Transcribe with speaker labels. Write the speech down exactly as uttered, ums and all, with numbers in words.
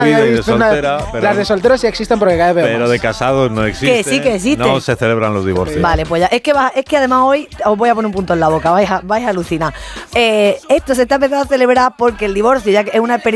Speaker 1: Y de
Speaker 2: soltera,
Speaker 1: pero, las de solteros sí existen porque cada vez veo
Speaker 2: Pero
Speaker 1: más.
Speaker 2: de casados no existen.
Speaker 3: Que sí, que existen.
Speaker 2: No se celebran los divorcios.
Speaker 3: Vale, pues ya. Es que, va, es que además hoy os voy a poner un punto en la boca, vais a, vais a alucinar. Eh, esto se está empezando a celebrar porque el divorcio ya es una experiencia